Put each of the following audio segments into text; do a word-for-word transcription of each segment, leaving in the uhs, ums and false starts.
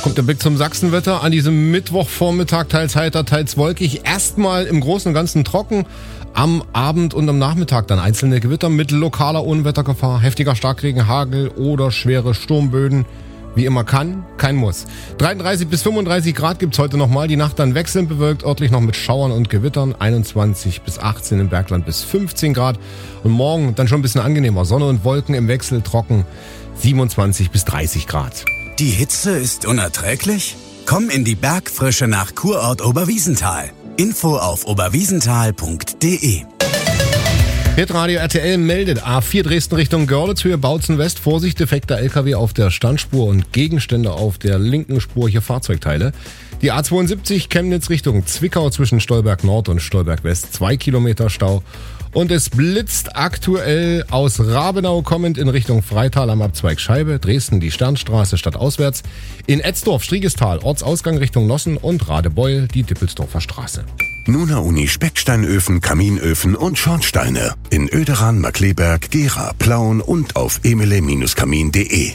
Kommt der Blick zum Sachsenwetter an diesem Mittwochvormittag, teils heiter, teils wolkig. Erstmal im Großen und Ganzen trocken. Am Abend und am Nachmittag dann einzelne Gewitter mit lokaler Unwettergefahr, heftiger Starkregen, Hagel oder schwere Sturmböden. Wie immer kann, kein Muss. dreiunddreißig bis fünfunddreißig Grad gibt's heute nochmal. Die Nacht dann wechselnd bewölkt, örtlich noch mit Schauern und Gewittern. einundzwanzig bis achtzehn im Bergland bis fünfzehn Grad. Und morgen dann schon ein bisschen angenehmer. Sonne und Wolken im Wechsel, trocken. siebenundzwanzig bis dreißig Grad. Die Hitze ist unerträglich? Komm in die Bergfrische nach Kurort Oberwiesenthal. Info auf oberwiesenthal punkt de. Hitradio R T L meldet A vier Dresden Richtung Görlitz, Höhe Bautzen West. Vorsicht, defekter L K W auf der Standspur und Gegenstände auf der linken Spur, hier Fahrzeugteile. Die A zweiundsiebzig Chemnitz Richtung Zwickau zwischen Stolberg Nord und Stolberg West, zwei Kilometer Stau. Und es blitzt aktuell aus Rabenau kommend in Richtung Freital am Abzweig Scheibe, Dresden die Sternstraße stadtauswärts, in Etzdorf, Striegestal, Ortsausgang Richtung Nossen und Radebeul die Dippelsdorfer Straße. Nuna Uni Specksteinöfen, Kaminöfen und Schornsteine in Oederan, Markleberg, Gera, Plauen und auf emile Kamin punkt de.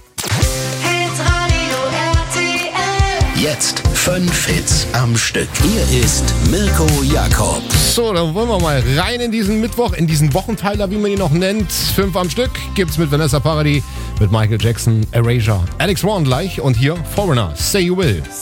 Jetzt fünf Hits am Stück. Hier ist Mirko Jakob. So, dann wollen wir mal rein in diesen Mittwoch, in diesen Wochenteiler, wie man ihn noch nennt. Fünf am Stück gibt's mit Vanessa Paradis, mit Michael Jackson, Erasure, Alex Warren gleich und hier Foreigner, Say You Will.